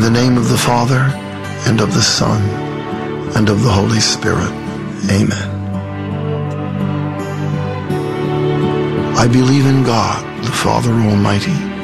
the name of the Father, and of the Son, and of the Holy Spirit. Amen. I believe in God, the Father Almighty,